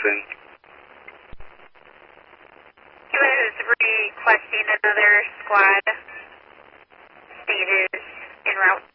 moving. He was requesting another squad. State is en route.